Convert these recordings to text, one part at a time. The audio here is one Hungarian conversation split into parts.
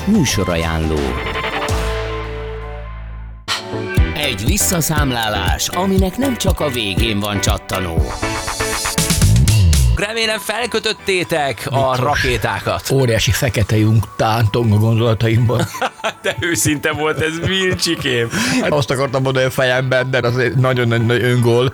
Műsorajánló. Egy visszaszámlálás, aminek nem csak a végén van csattanó. Remélem felkötöttétek a rakétákat. Óriási fekete lyuk tántong a gondolataimban. De őszinte volt ez, Vilcsikém. Azt akartam mondani a fejemben, de az egy nagyon nagy öngól.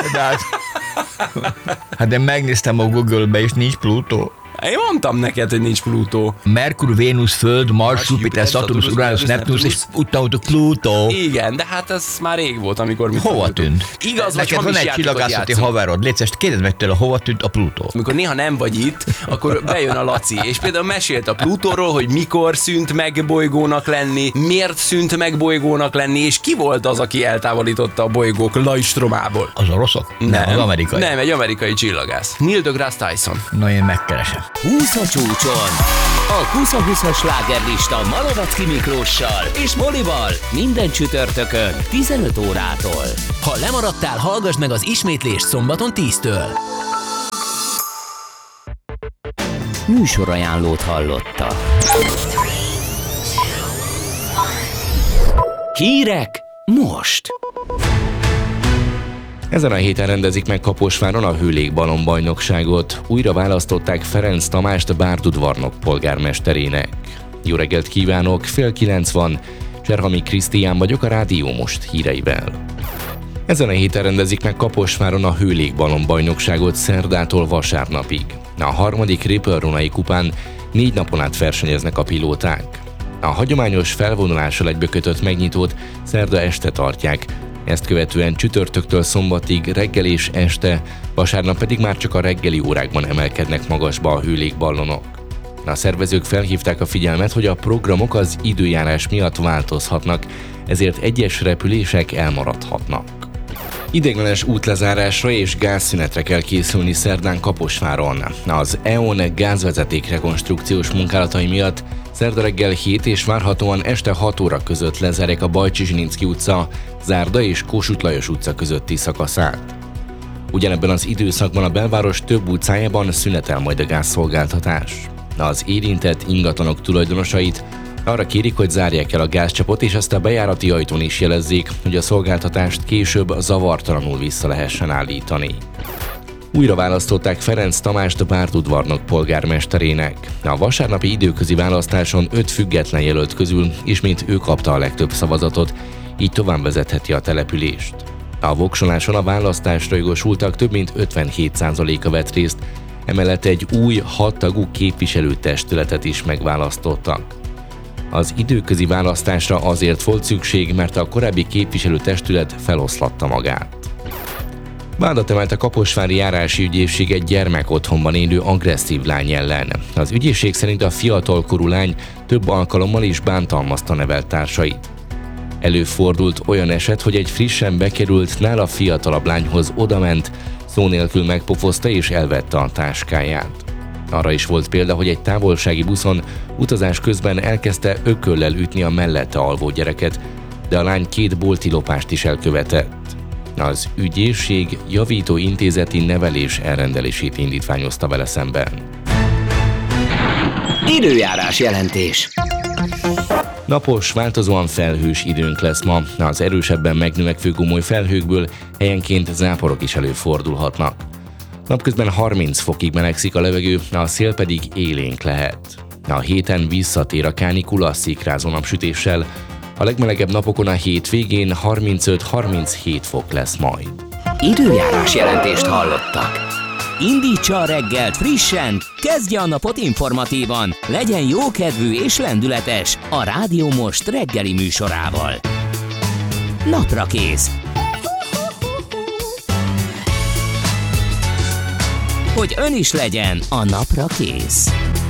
Hát én megnéztem a Google-be, és nincs Plutó. Én mondtam neked, hogy nincs Plutó. Merkur, Vénusz, Föld, Mars, Jupiter, Saturnus, Uranus, Neptunus, és utána Plutó. Igen, de hát ez már rég volt, amikor mi hova tűnt? Igaz, neked van egy csillagászati haverod, légy szíves, kérdezd meg tőle, hova tűnt a Plutó. Amikor néha nem vagy itt, akkor bejön a Laci, és például mesélt a Plutóról, hogy mikor szűnt meg bolygónak lenni, miért szűnt meg bolygónak lenni, és ki volt az, aki eltávolította a bolygók lajstromából. Az oroszok? Nem, az amerikai. Nem, egy amerikai csillagász. Neil deGrasse Tyson. Na, én megkeresem. 20 a csúcson. A 20-20-as slágerlista Malovacki Miklóssal és Molival minden csütörtökön 15 órától. Ha lemaradtál, hallgass meg az ismétlést szombaton 10-től. Műsorajánlót hallotta. Hírek most. Ezen a héten rendezik meg Kaposváron a hőlégballon bajnokságot. Újra választották Ferenc Tamást bárdudvarnok polgármesterének. Jó reggelt kívánok, 8:30 van. Cserhami Krisztián vagyok, a Rádió Most híreivel. Ezen a héten rendezik meg Kaposváron a hőlégballon bajnokságot szerdától vasárnapig. A harmadik Ripple-Runai kupán 4 napon át versenyeznek a pilóták. A hagyományos felvonulással egybekötött megnyitót szerda este tartják, ezt követően csütörtöktől szombatig reggel és este, vasárnap pedig már csak a reggeli órákban emelkednek magasba a hőlégballonok. A szervezők felhívták a figyelmet, hogy a programok az időjárás miatt változhatnak, ezért egyes repülések elmaradhatnak. Ideiglenes útlezárásra és gázszünetre kell készülni szerdán Kaposváron. Az EON gázvezeték rekonstrukciós munkálatai miatt szerda reggel 7 és várhatóan este 6 óra között lezárják a Bajcsy-Zsilinszky utca, Zárda és Kossuth Lajos utca közötti szakaszát. Ugyanebben az időszakban a belváros több utcájában szünetel majd a gázszolgáltatás. Az érintett ingatlanok tulajdonosait arra kérik, hogy zárják el a gázcsapot, és ezt a bejárati ajtón is jelezzék, hogy a szolgáltatást később zavartalanul vissza lehessen állítani. Újra választották Ferenc Tamást bárdudvarnok polgármesterének. A vasárnapi időközi választáson 5 független jelölt közül ismét ő kapta a legtöbb szavazatot, így tovább vezetheti a települést. A voksoláson a választásra jogosultak több mint 57%-a vett részt, emellett egy új 6 tagú képviselőtestületet is megválasztottak. Az időközi választásra azért volt szükség, mert a korábbi képviselőtestület feloszlatta magát. Vádat emelt a kaposvári járási ügyészség egy gyermekotthonban élő agresszív lány ellen. Az ügyészség szerint a fiatalkorú lány több alkalommal is bántalmazta nevelt társait. Előfordult olyan eset, hogy egy frissen bekerült, nála fiatalabb lányhoz odament, szó nélkül megpofozta és elvette a táskáját. Arra is volt példa, hogy egy távolsági buszon utazás közben elkezdte ököllel ütni a mellette alvó gyereket, de a lány 2 bolti lopást is elkövetett. Az ügyészség javító intézeti nevelés elrendelését indítványozta vele szemben. Időjárás jelentés. Napos, változóan felhős időnk lesz ma. Az erősebben megnövekvő gomoly felhőkből helyenként záporok is előfordulhatnak. Napközben 30 fokig melegszik a levegő, a szél pedig élénk lehet. A héten visszatér a kánikula szikrázó napsütéssel, a legmelegebb napokon a hétvégén 35-37 fok lesz majd. Időjárás jelentést hallottak. Indítsa a reggelt frissen, kezdje a napot informatívan, legyen jókedvű és lendületes a Rádió Most reggeli műsorával. Napra kész. Hogy ön is legyen a napra kész.